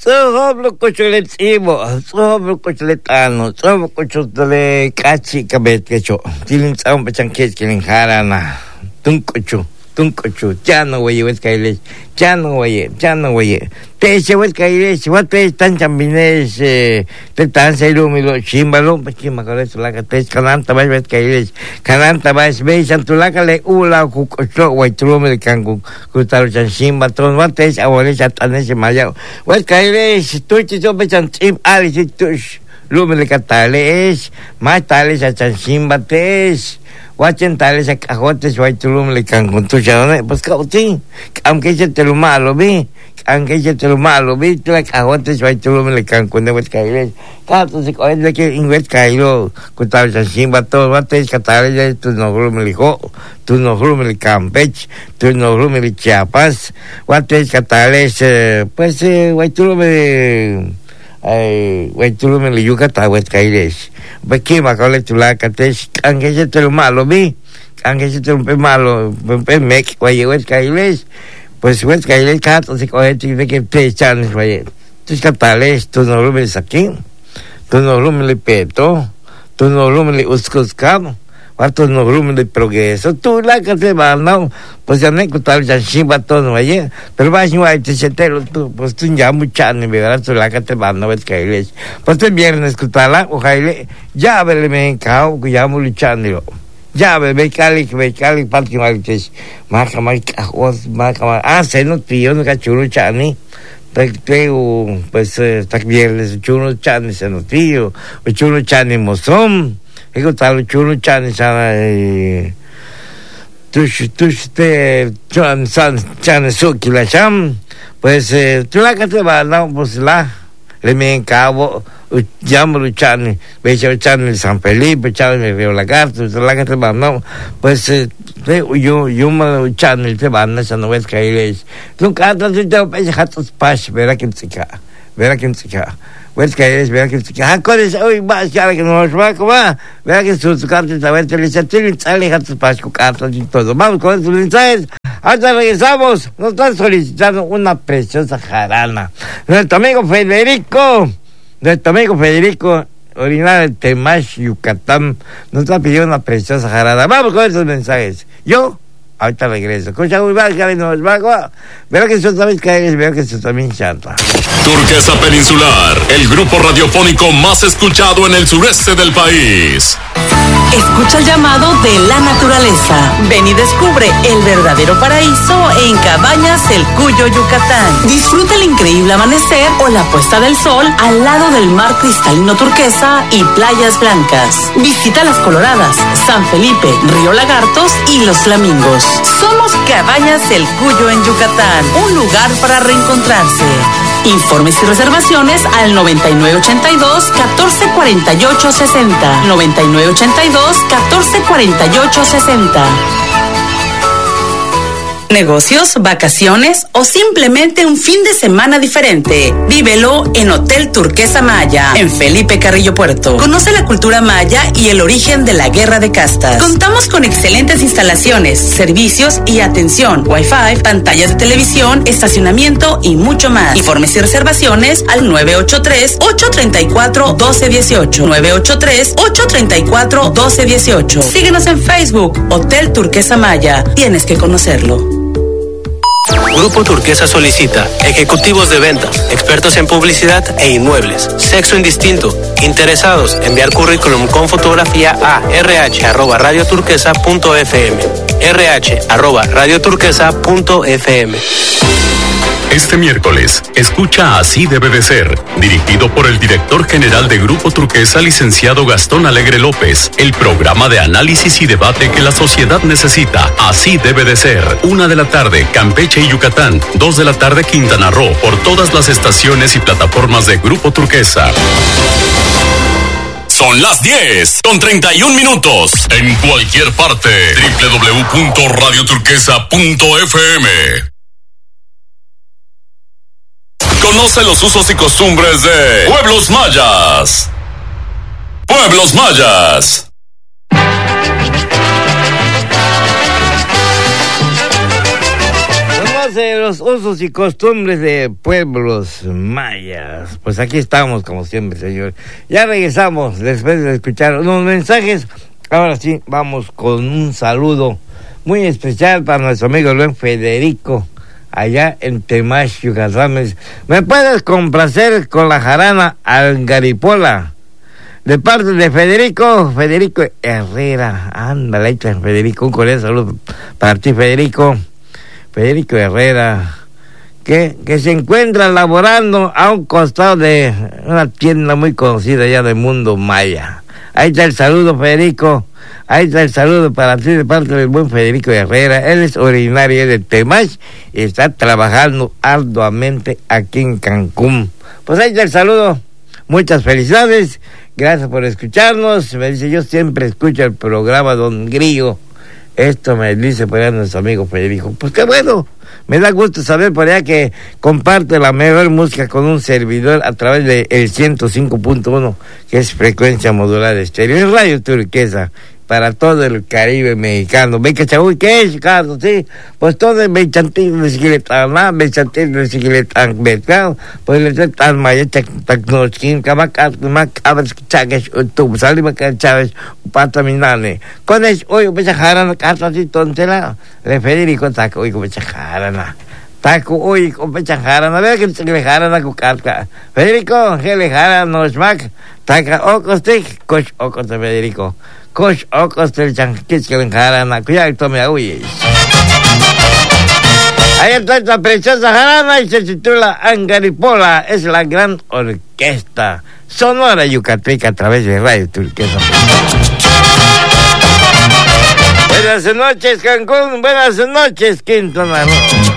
Sohoblo kuchulet ibo, sohoblo kuchulet ano, sohoblo kuchulet kachi kabet kecho. Tilin tsam pachang kech kilin harana. Tunkuchu, chano waye wet kailes, chano waye. Te se wet kailes, wat te tan chambines, te tan se lumilo, chimbalo, pachima kales laka te kanan tabas wet kailes, kanan tabas be santulaka le ula kukocho way trumel kangu kutaro chan chimba ton wat te awale chatane se maya. Wet kailes, tuchi so pachan chim ali si tush. Lumele katales, más tales a chan chimba tes. Wachen tales a cajotes, way tulum le can con tu chadone, pues cautín, aunque se te lo malo, vi, tú la cajotes, way tulum le can con de wet kailes, cato se coge de que in wet kailo, cutal chimba todo, wates catales, tu no rum le jo, tu no rum le campech, tu no rum le chiapas, wates catales, pues, way tulum le. Way tulum le Yucatán wet kailes. Baki makole tulakates, aunque se te lo malo, vi, aunque se te lo malo, mek, way wet kailes, pues wet kailes cato se coge de que te chanes, way. Tus catales, tu no rumes aquí, tu no rumes le peto, tu no rumes le uscoscam. Cuántos no grumes de progreso, tú la que te va, no, pues ya no hay que estar ya chimba todo, oye, pero vas a ir a tú, pues tú ya mucha ni verás tú la que te va, no ves que eres, pues el viernes escucharla, ojalá, ya verle me encao, que ya muy luchando, ya ve cali, parte martes, marca, se no tío, no cachulo chani. Pues está viernes, chulo chani, se no tío, chulo chani mozón. Ego tal chulo chan tush te chan suki la cham, pues tú la que te va, no, pues la le me encabo, llamo chan, becho chan el San Felipe, chan el Río Lagarto, tú la que te va, no, pues yo me chan el te van, esa no ves que ahí es, tú cantas y te ves jatos pas, verá quién se cae. Pues que es, vea que jacones hoy más ya que nos va como vea que sus cartas a ver televisión sale a tus pasco cartas y todo. Vamos con estos mensajes. Hasta regresamos. Nos están solicitando una preciosa jarana. Nuestro amigo Federico, originario de Temash, Yucatán, nos está pidiendo una preciosa jarana. Vamos con estos mensajes. Yo ahorita regreso. Escucha muy mal, que nos va. Veo que eso también cae, veo que eso también chanta. Turquesa Peninsular, el grupo radiofónico más escuchado en el sureste del país. Escucha el llamado de la naturaleza. Ven y descubre el verdadero paraíso en Cabañas El Cuyo, Yucatán. Disfruta el increíble amanecer o la puesta del sol al lado del mar cristalino turquesa y playas blancas. Visita Las Coloradas, San Felipe, Río Lagartos y Los Flamingos. Somos Cabañas El Cuyo en Yucatán, un lugar para reencontrarse. Informes y reservaciones al 9982-1448-60. 9982-1448-60. Negocios, vacaciones o simplemente un fin de semana diferente. Vívelo en Hotel Turquesa Maya, en Felipe Carrillo Puerto. Conoce la cultura maya y el origen de la guerra de castas. Contamos con excelentes instalaciones, servicios y atención, Wi-Fi, pantallas de televisión, estacionamiento y mucho más. Informes y reservaciones al 983-834-1218. 983-834-1218. Síguenos en Facebook, Hotel Turquesa Maya. Tienes que conocerlo. Grupo Turquesa solicita ejecutivos de ventas, expertos en publicidad e inmuebles, sexo indistinto, interesados, enviar currículum con fotografía a rh@radioturquesa.fm, rh@radioturquesa.fm. Este miércoles, escucha Así debe de ser, dirigido por el director general de Grupo Turquesa, licenciado Gastón Alegre López, el programa de análisis y debate que la sociedad necesita. Así debe de ser. 1 de la tarde, Campeche y Yucatán. 2 de la tarde, Quintana Roo, por todas las estaciones y plataformas de Grupo Turquesa. Son las 10:31. En cualquier parte, www.radioturquesa.fm. Conoce los usos y costumbres de Pueblos Mayas. Pueblos Mayas. base de los usos y costumbres de pueblos mayas. Pues aquí estamos, como siempre, señor. Ya regresamos después de escuchar unos mensajes. Ahora sí, vamos con un saludo muy especial para nuestro amigo Luis Federico, allá en Temash, Yucatán. ¿Me puedes complacer con la jarana Angaripola? De parte de Federico Herrera. Ándale, Federico, un cordial saludo para ti, Federico Herrera, que se encuentra laborando a un costado de una tienda muy conocida ya del mundo maya. Ahí está el saludo, Federico. Ahí está el saludo para ti de parte del buen Federico Herrera. Él es originario de Temash y está trabajando arduamente aquí en Cancún. Pues ahí está el saludo. Muchas felicidades. Gracias por escucharnos. Me dice, yo siempre escucho el programa Don Grillo. Esto me dice por allá nuestro amigo Federico. Pues qué bueno. Me da gusto saber por allá que comparte la mejor música con un servidor a través del 105.1, que es frecuencia modulada estéreo. Es Radio Turquesa para todo el Caribe mexicano. ¿Ve que chabuy qué es, Carlos? Sí, pues todo el bechantín de Siquiletán, bechantín de Siquiletán, mercado, pues le tratan maya, tecnosquín, cabacas, macabras, chagas, tu, salima, chaves, pataminane. Con eso, oye, pues jarana, cartas y tontela, le Federico, taco, oye, pues jarana. Taco, oye, pues jarana, vea que se le jarana con carta. Federico, que le jarana, no smack, taca, ocostic, coch, ocos de Federico. Coach Ocostel Chanquis que le enjarana, cuidado, tome agüey. Ahí está esta preciosa jarana y se titula Angaripola. Es la gran orquesta sonora yucateca a través de Radio Turquesa. Buenas noches, Cancún. Buenas noches, Quintana Roo.